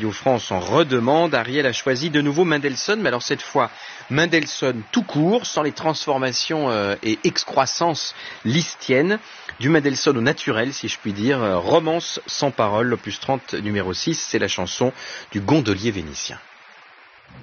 Radio France en redemande. Ariel a choisi de nouveau Mendelssohn, mais alors cette fois Mendelssohn tout court, sans les transformations et excroissances lisztiennes, du Mendelssohn au naturel, si je puis dire. Romance sans parole, l'opus 30 numéro 6, c'est la chanson du gondolier vénitien.